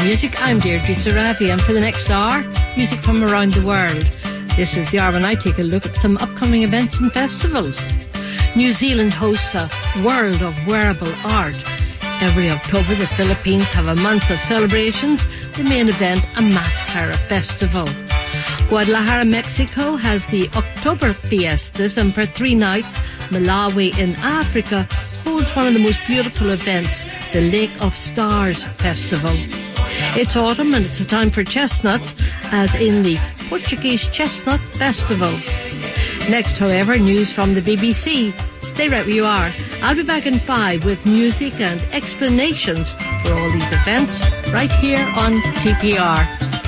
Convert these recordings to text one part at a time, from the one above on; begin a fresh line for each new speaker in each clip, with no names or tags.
Music. I'm Deirdre Saravi, and for the next hour, music from around the world. This is the hour when I take a look at some upcoming events and festivals. New Zealand hosts a World of Wearable Art. Every October, the Philippines have a month of celebrations. The main event, a Mascara Festival. Guadalajara, Mexico has the October Fiestas, and for 3 nights, Malawi in Africa holds one of the most beautiful events, the Lake of Stars Festival. It's autumn and it's a time for chestnuts, as in the Portuguese Chestnut Festival. Next, however, news from the BBC. Stay right where you are. I'll be back in 5 with music and explanations for all these events right here on TPR.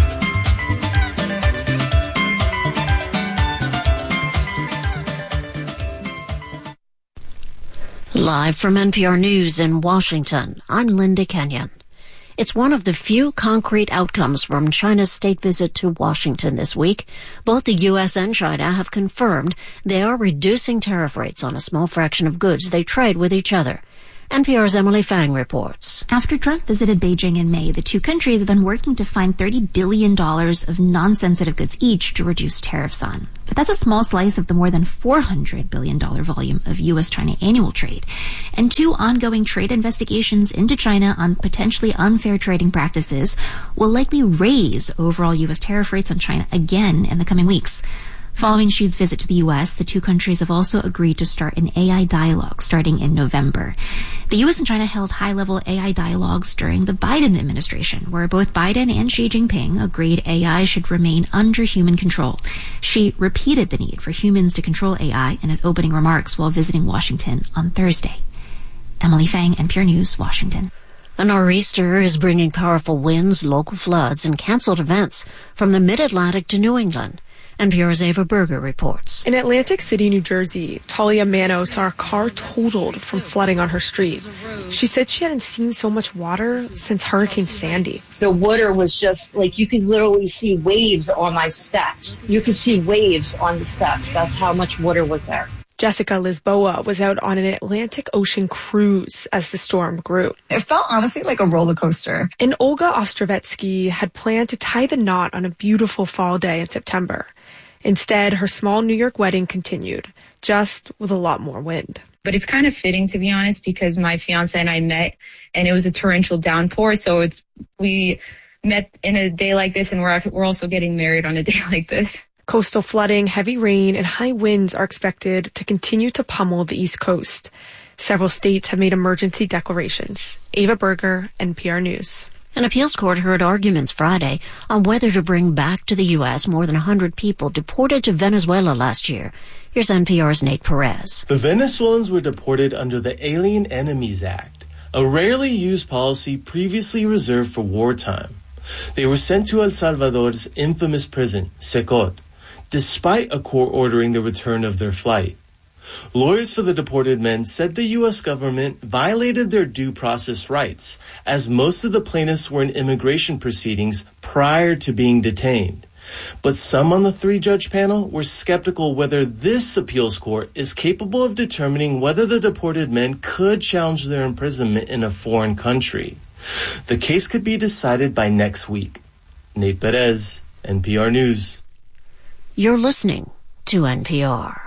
Live from NPR News in Washington, I'm Linda Kenyon. It's one of the few concrete outcomes from China's state visit to Washington this week. Both the U.S. and China have confirmed they are reducing tariff rates on a small fraction of goods they trade with each other. NPR's Emily Fang reports.
After Trump visited Beijing in May, the two countries have been working to find $30 billion of non-sensitive goods each to reduce tariffs on. But that's a small slice of the more than $400 billion volume of U.S.-China annual trade. And 2 ongoing trade investigations into China on potentially unfair trading practices will likely raise overall U.S. tariff rates on China again in the coming weeks. Following Xi's visit to the U.S., the two countries have also agreed to start an AI dialogue starting in November. The U.S. and China held high-level AI dialogues during the Biden administration, where both Biden and Xi Jinping agreed AI should remain under human control. Xi repeated the need for humans to control AI in his opening remarks while visiting Washington on Thursday. Emily Fang, NPR News, Washington.
A nor'easter is bringing powerful winds, local floods, and canceled events from the mid-Atlantic to New England. NPR's Ava Berger reports.
In Atlantic City, New Jersey, Talia Mano saw her car totaled from flooding on her street. She said she hadn't seen so much water since Hurricane Sandy.
The water was just like you could literally see waves on my steps. You could see waves on the steps. That's how much water was there.
Jessica Lisboa was out on an Atlantic Ocean cruise as the storm grew.
It felt honestly like a roller coaster.
And Olga Ostrovetsky had planned to tie the knot on a beautiful fall day in September. Instead, her small New York wedding continued, just with a lot more wind.
But it's kind of fitting, to be honest, because my fiance and I met, and it was a torrential downpour. So we met in a day like this, and we're also getting married on a day like this.
Coastal flooding, heavy rain, and high winds are expected to continue to pummel the East Coast. Several states have made emergency declarations. Ava Berger, NPR News.
An appeals court heard arguments Friday on whether to bring back to the U.S. more than 100 people deported to Venezuela last year. Here's NPR's Nate Perez.
The Venezuelans were deported under the Alien Enemies Act, a rarely used policy previously reserved for wartime. They were sent to El Salvador's infamous prison, Secot, despite a court ordering the return of their flight. Lawyers for the deported men said the U.S. government violated their due process rights, as most of the plaintiffs were in immigration proceedings prior to being detained. But some on the 3-judge panel were skeptical whether this appeals court is capable of determining whether the deported men could challenge their imprisonment in a foreign country. The case could be decided by next week. Nate Perez, NPR News.
You're listening to NPR.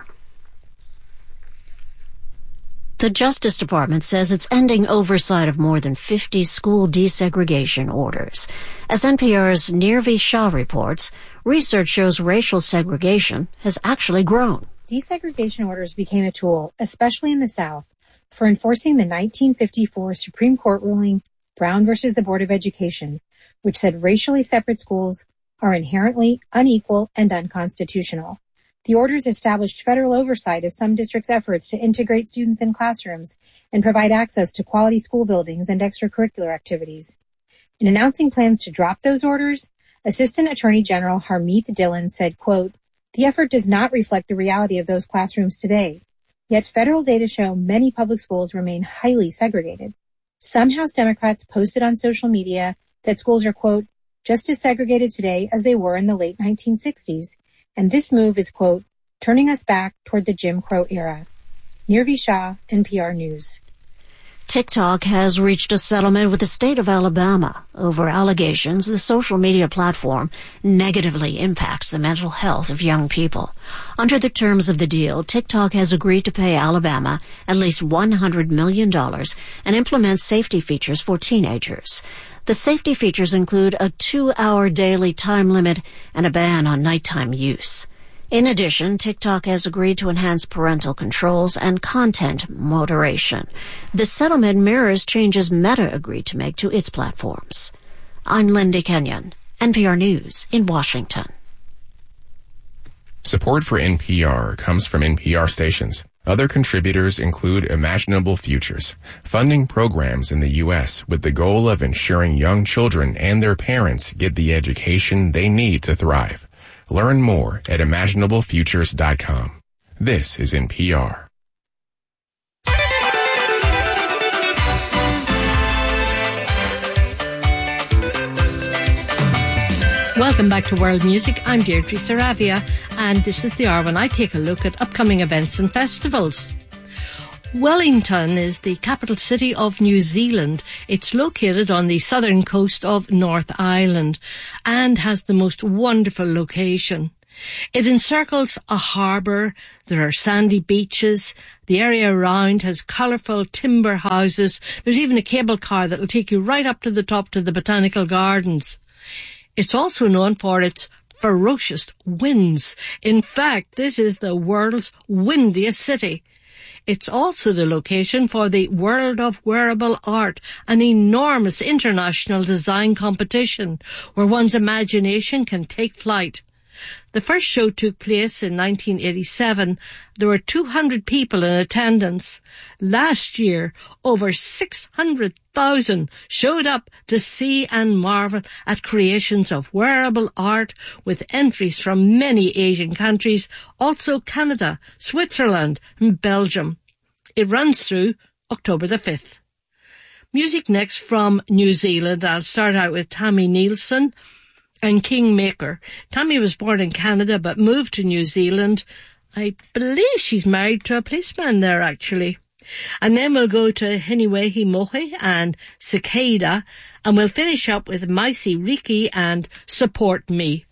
The Justice Department says it's ending oversight of more than 50 school desegregation orders. As NPR's Nirvi Shah reports, research shows racial segregation has actually grown.
Desegregation orders became a tool, especially in the South, for enforcing the 1954 Supreme Court ruling Brown versus the Board of Education, which said racially separate schools are inherently unequal and unconstitutional. The orders established federal oversight of some districts' efforts to integrate students in classrooms and provide access to quality school buildings and extracurricular activities. In announcing plans to drop those orders, Assistant Attorney General Harmeet Dillon said, quote, "The effort does not reflect the reality of those classrooms today. Yet federal data show many public schools remain highly segregated. Some House Democrats posted on social media that schools are, quote, just as segregated today as they were in the late 1960s. And this move is, quote, turning us back toward the Jim Crow era." Nirvi Shah, NPR News.
TikTok has reached a settlement with the state of Alabama over allegations the social media platform negatively impacts the mental health of young people. Under the terms of the deal, TikTok has agreed to pay Alabama at least $100 million and implement safety features for teenagers. The safety features include a 2-hour daily time limit and a ban on nighttime use. In addition, TikTok has agreed to enhance parental controls and content moderation. The settlement mirrors changes Meta agreed to make to its platforms. I'm Linda Kenyon, NPR News in Washington.
Support for NPR comes from NPR stations. Other contributors include Imaginable Futures, funding programs in the U.S. with the goal of ensuring young children and their parents get the education they need to thrive. Learn more at imaginablefutures.com. This is NPR.
Welcome back to World Music. I'm Deirdre Saravia, and this is the hour when I take a look at upcoming events and festivals. Wellington is the capital city of New Zealand. It's located on the southern coast of North Island and has the most wonderful location. It encircles a harbour, there are sandy beaches, the area around has colourful timber houses, there's even a cable car that'll take you right up to the top to the Botanical Gardens. It's also known for its ferocious winds. In fact, this is the world's windiest city. It's also the location for the World of Wearable Art, an enormous international design competition where one's imagination can take flight. The first show took place in 1987. There were 200 people in attendance. Last year, over 600,000 showed up to see and marvel at creations of wearable art with entries from many Asian countries, also Canada, Switzerland and Belgium. It runs through October the 5th. Music next from New Zealand. I'll start out with Tammy Nielsen and Kingmaker. Tammy was born in Canada but moved to New Zealand. I believe she's married to a policeman there, actually. And then we'll go to Hiniwehi Mohi and Cicada, and we'll finish up with Maisi Riki and Support Me.